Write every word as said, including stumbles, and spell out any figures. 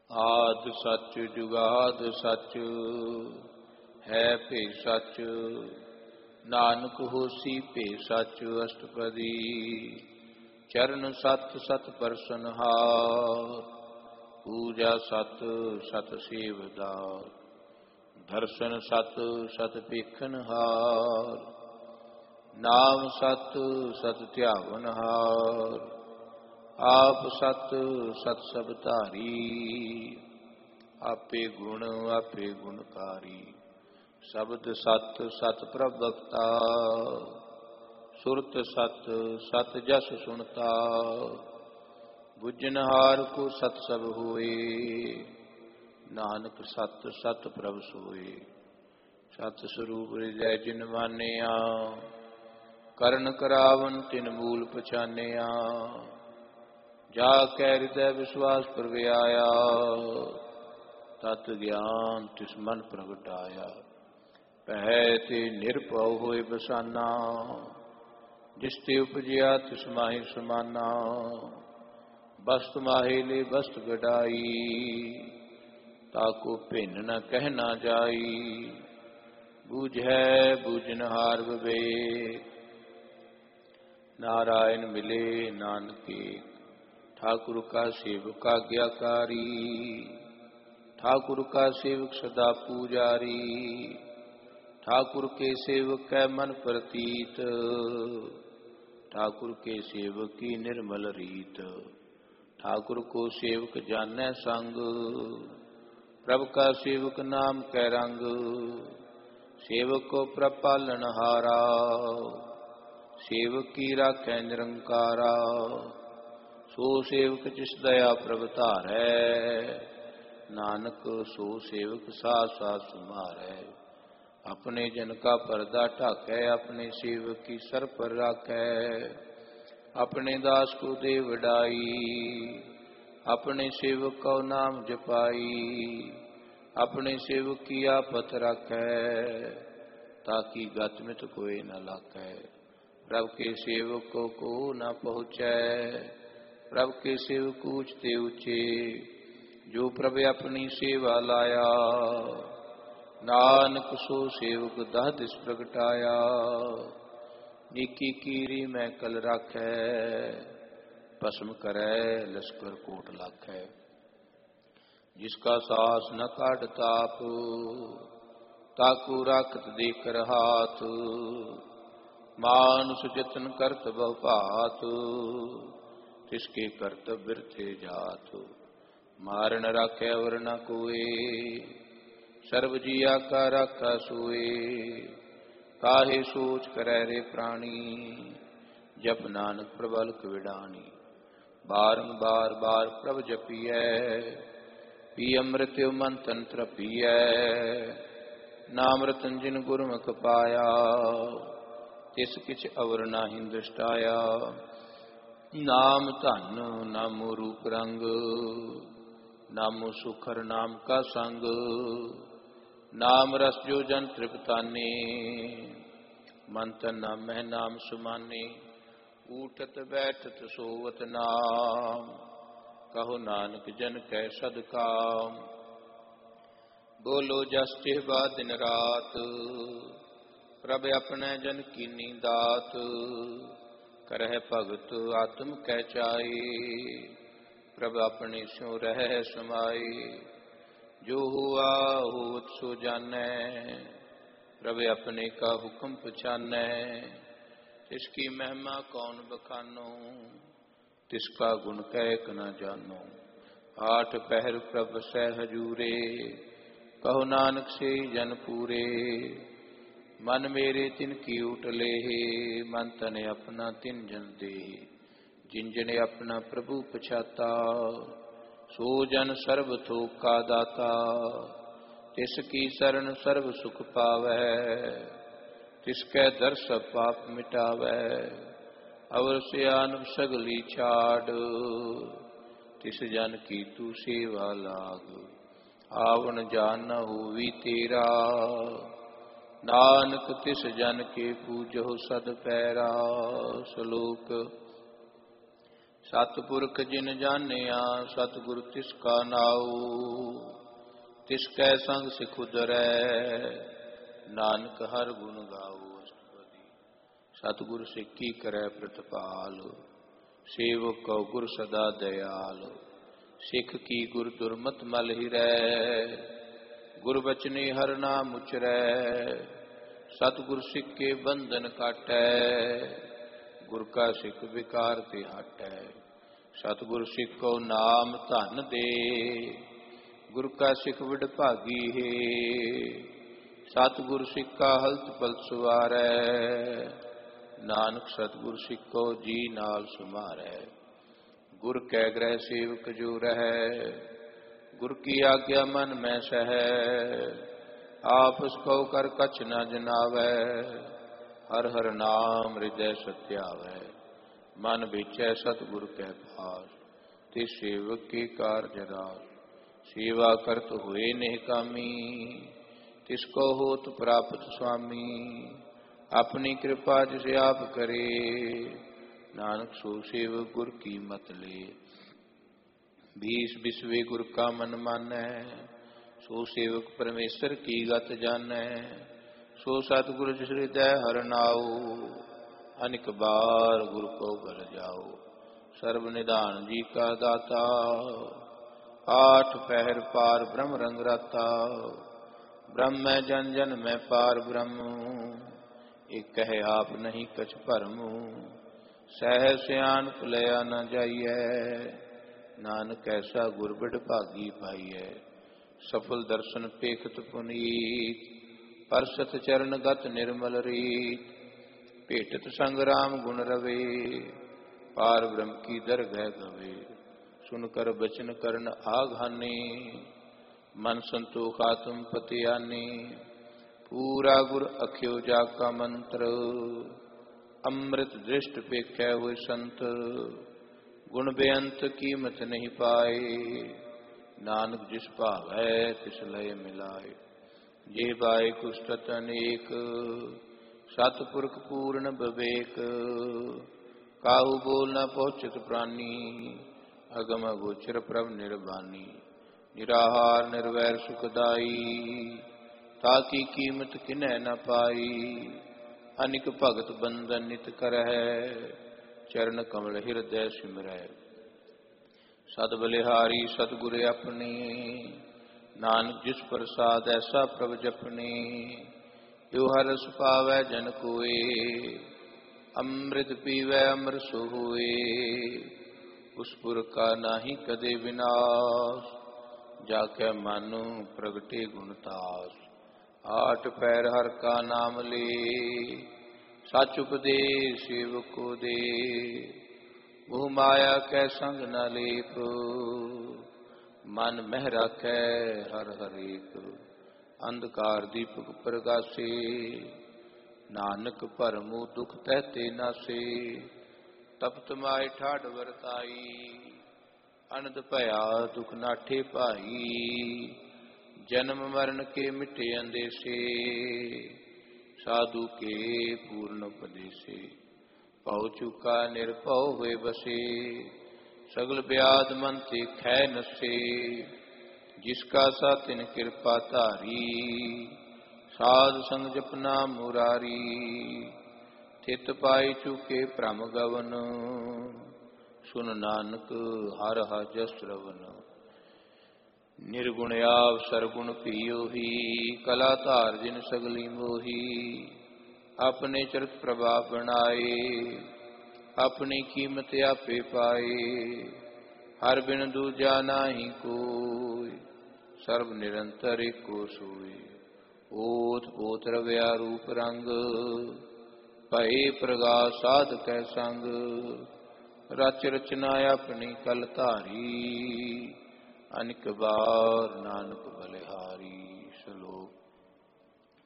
ਆਦਿ ਸੱਚ ਜੁਗਾਦ ਸੱਚ, ਹੈ ਭੇ ਸੱਚ। ਨਾਨਕ ਹੋਸੀ ਭੇ ਸੱਚ ਅਸ਼ਟਪਦੀ, ਚਰਨ ਸਤ ਸਤ ਪਰਸਨਹਾਰ। ਪੂਜਾ ਸਤ ਸਤ ਸੇਵਦਾਰ, ਦਰਸ਼ਨ ਸਤ ਸਤ ਪੇਖਨਹਾਰ। ਨਾਮ ਸਤ ਸਤ ਧਿਆਵਨਹਾਰ, ਆਪ ਸਤ ਸਤ ਸਭ ਧਾਰੀ। ਆਪੇ ਗੁਣ ਆਪੇ ਗੁਣਕਾਰੀ, ਸ਼ਬਦ ਸਤ ਸਤ ਪ੍ਰਭਕਤਾ। ਸੁਰਤ ਸਤ ਸਤ ਜਸ ਸੁਣਤਾ, ਬੁੱਝਨਹਾਰ ਕੋ ਸਤ ਸਭ ਹੋਏ। ਨਾਨਕ ਸਤ ਸਤ ਪ੍ਰਭ ਸੋਏ, ਸਤ ਸਰੂਪ ਹਿਰਦੈ ਜਿਨ ਮਾਨਿਆ। ਕਰਨ ਕਰਾਵਨ ਤਿਨ ਮੂਲ ਪਛਾਨਿਆ, ਜਾ ਕੈ ਹਿਰਦੈ ਵਿਸ਼ਵਾਸ ਪਰਵਿਆਇਆ। ਤਤ ਗਿਆਨ ਤਿਸ ਮਨ ਪ੍ਰਗਟਾਇਆ, ਪਹਿ ਤੇ ਨਿਰਭਉ ਹੋਏ ਬਸਾਨਾ। ਜਿਸ ਤੇ ਉਪਜਿਆ ਤਿਸ ਮਾਹਿ ਸਮਾਨਾ, ਬਸਤ ਮਾਹੇ ਲੈ ਬਸਤ ਗਡਾਈ। ਤਾਕੋ ਭਿੰਨ ਨ ਕਹਿ ਨਾ ਜਾਈ, ਬੂਝੈ ਬੂਝਨਹਾਰ ਵਿਵੇਕ। ਨਾਰਾਇਣ ਮਿਲੇ ਨਾਨਕੇ, ठाकुर का सेवक आज्ञाकारी। ठाकुर का सेवक सदा पूजारी, ठाकुर के सेवक कै मन प्रतीत। ठाकुर के सेवक की निर्मल रीत, ठाकुर को सेवक जानै संग। प्रभु का सेवक नाम कै रंग, सेवक को प्रभ पालनहारा। सेवक की राखै निरंकारा, सो सेवक जिस दया प्रभ धारै। नानक सो सेवक साथ साथ सुमारै। अपने जन का पर्दा ढाकै, अपने सेवक की सर पर राखै। अपने दास को दे वडाई, अपने सेवक को नाम जपाई। अपने सेवक की आफत राखै, ताकि गत मित कोई न लाखै। प्रभ के सेवक को, को न पहुँचै, प्रभ के सेवक ऊंचते ऊंचे। जो प्रभ अपनी सेवा लाया, नानक सो सेवक दह दिस प्रगटाया। नीकी कीरी मैं कल राखै, भस्म करै लश्कर कोट लाखै। जिसका सास न काढ़ ताप, ताकू राखत देकर हाथ। मानुष जतन करत बहु भात, तिसके करतब बिरथे जात। मारन राखै और न कोय, सर्व जिया का राखा सोए। काहे सोच करै रे प्राणी, जप नानक प्रबल विडानी। बारंबार बार प्रभ जपियै, पी अमृत मन तन तृपियै। नाम रतन जिन गुरमुख पाया, तिस किछ अवर नाहि दृष्टाया। नाम धन नामो रूप रंग, नामो सुखर नाम का संग। नाम रस जो जन तृप्ताने, मन तन नामै नाम सुमाने। ऊठत बैठत सोवत नाम, कहो नानक जन कै सदकाम। बोलो जस जिह्वा दिन रात, प्रभ अपने जन कीनी दात। करह भगत आत्म कै चाई, प्रभ अपने स्यों रह समाई। जो हुआ होत सो जानै, प्रभ अपने का हुक्म पछानै। तिसकी महिमा कौन बखानो, तिसका गुण कैक न जानो। आठ पहर प्रभ सह हजूरे, कहो नानक से जन पूरे। मन मेरे तिन की उटले, मन तने अपना तिन जन दे। जिन जने अपना प्रभु पछाता, सो जन सर्व थोक का दाता। तिसकी शरण सर्व सुख पावै, तिसकै दर्श पाप मिटावै। अवर सियान सगली छाड़, तिस जन की तू सेवा लाग। आवन जान न होवी तेरा, नानक तिस जन के पूजो सद पैरा। श्लोक सतपुरख जिन जानिया सतगुरु तिसका नाऊ, तिसकै संग सिख उदरै नानक हर गुण गाओ। सतगुर सिक्की करै प्रतिपाल, सेवक कौ गुर सदा दयाल। सिख की गुर दुर्मत मल हिरै, गुर बचने हर नाम उचरै। सतगुर सिख के बंधन काटै, गुर का सिख विकार ते हटै। सतगुर सिख को नाम धन दे, गुर का सिख विडभागी है। सतगुर सिख का हलत पलत सवारै, नानक सतगुर सिख को जी नाल सुमारै। गुर कै ग्रह सेवक जो रहै, गुर की आज्ञा मन में सहै। आपस को कर कछ न जनावै, हर हर नाम हृदय सत्यावै। मन बिचै सतगुर कै पास, तिस सेवक के कारज रास। सेवा करत हुए निहकामी, तिसको होत प्राप्त स्वामी। अपनी कृपा जिसे आप करे, नानक सो सेवक गुर की मत ले। बीस बिसवे गुर का मन मानै, सो सेवक परमेश्वर की गत जानै। सो सतगुर जिस हृदय हर नाऊ, अनेक बार गुर को बल जाओ। सर्व निधान जी का दाता, आठ पहर पार ब्रह्म रंग राता। ब्रह्म में जन जन में पार ब्रह्म, एक कहे आप नहीं कछ भरम। सहज सियान भुलया न जाइए, नानक ऐसा गुर बिडभागी पाइए। सफल दर्शन पेखत पुनीत, परसत चरण गत निर्मल रीत। भेटत संग राम गुण रवे, पार ब्रह्म की दरगह गवे। सुनकर बचन करन आघाने, मन संतोख आत्म पतियाने। पूरा गुर अख्यो जाका मंत्र, अमृत दृष्ट पेखै हुए संत। गुण बेअंत कीमत नहीं पाए, नानक जिस भावै तिस लय मिलाए। जे बाय कुष्ठत अनेक, सतपुरख पूर्ण विवेक। काहू बोल न पहुँचत प्राणी, अगम गोचर प्रभ निर्वाणी। निराहार निर्वैर सुखदाई, ताकी कीमत किन्है न पाई। अनिक भगत बंधन नित करहै, चरण कमल हृदय सिमरै। सद बलिहारी सतगुर अपने, नानक जिस प्रसाद ऐसा प्रभ जपने। यो हर रस पावै जन कोय, अमृत पीवै अमर सो होए। उस पुर का नाही कदे विनाश, जाकै मानो प्रगटे गुणतास। आठ पैर हर का नाम ले, सच उपदेश सेवक को दे। मोह माया कै संग न लेप, मन मह राखै हर हरेक। अंधकार दीपक प्रगासे, नानक भरमु दुख तहते नासे। तपत माय ठाड वरताई, अनंद भया दुख नाठे भाई। जन्म मरण के मिटे अंदेशे, साधु के पूर्ण उपदेशे। भव चुका निर्भव हुए बसे, सगल व्याध मन ते खै नसे। जिसका सा तिन कृपा धारी, साध संग जपना मुरारी। थित पाई चुके भ्रम गवन, सुन नानक हर हर जस श्रवण। निर्गुण आव सरगुण पियो ही, कला धार जिन सगली मोही। अपने चरित प्रभाव बनाए, अपनी कीमत आपे पाए। हर बिन दूजा नाही कोय, सर्व निरंतर एको सोय। ओत पोत रव्या रूप रंग, भय प्रगास साध कै संग। रच रचना अपनी कल धारी, अनिक बार नानक बलिहारी। सलो